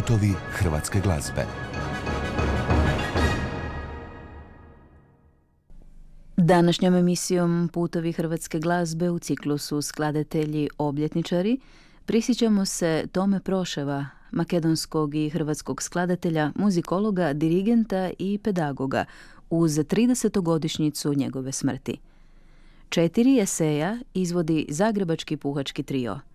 Putovi hrvatske glazbe. Današnjom emisijom Putovi hrvatske glazbe u ciklusu Skladatelji obljetničari prisjećamo se Tome Proševa, makedonskog i hrvatskog skladatelja, muzikologa, dirigenta i pedagoga uz 30-godišnjicu njegove smrti. 4 eseja izvodi Zagrebački puhački trio.